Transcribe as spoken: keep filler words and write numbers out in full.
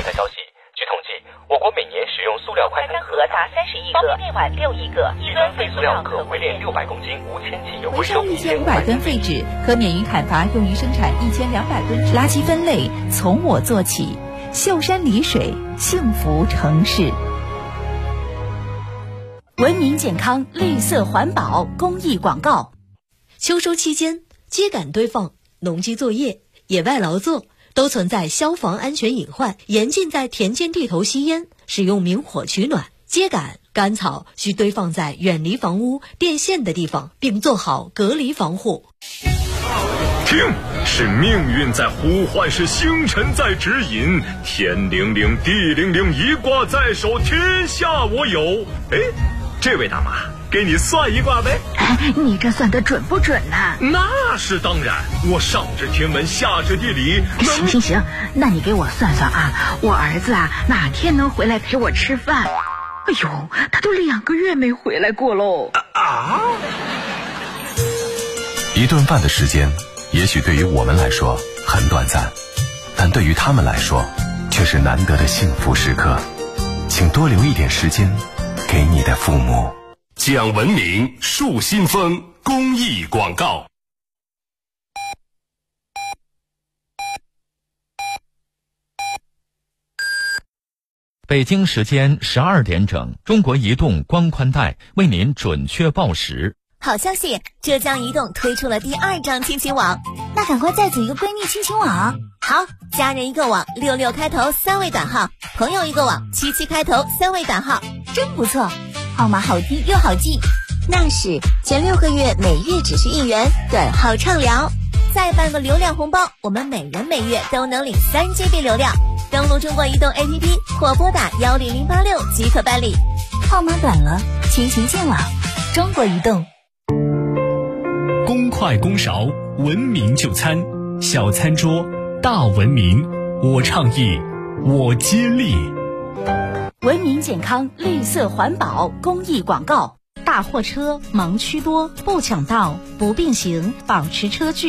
本台消息，据统计，我国每年使用塑料快餐盒达三十亿个，方便面碗六亿个，一吨废塑料可回炼六百公斤无铅气， 回收一千五百吨废纸，可免于砍伐用于生产一千两百吨。垃圾分类从我做起，秀山丽水，幸福城市。文明健康、绿色环保公益广告。 秋收期间，秸秆堆放、农机作业、野外劳作都存在消防安全隐患，严禁在田间地头吸烟，使用明火取暖。秸秆、干草需堆放在远离房屋、电线的地方，并做好隔离防护。 听，是命运在呼唤，是星辰在指引，天灵灵，地灵灵，一卦在手，天下我有。哎，这位大妈，给你算一卦呗。 哎，你这算得准不准呢、啊？ 那是当然，我上知天文，下知地理。 行行行，那你给我算算啊，我儿子啊哪天能回来陪我吃饭？哎呦，他都两个月没回来过喽。 啊！ 一顿饭的时间，也许对于我们来说很短暂，但对于他们来说，却是难得的幸福时刻。请多留一点时间给你的父母。 讲文明树新风公益广告。 北京时间十二点整，中国移动光宽带为您准确报时。 好消息，浙江移动推出了第二张亲情网， 那赶快再组一个闺蜜亲情网。 好，家人一个网，六六开头三位短号；朋友一个网，七七开头三位短号， 真不错，号码好听又好记。 那是前六个月每月只需一元，短号畅聊，再办个流量红包，我们每人每月都能领三 G B 流量。登录中国移动 A P P 或拨打幺零零八六即可办理。 号码短了，亲情进网，中国移动。 公筷公勺，文明就餐，小餐桌，大文明。我倡议，我接力。 文明健康、绿色环保公益广告。大货车盲区多，不抢道，不并行，保持车距。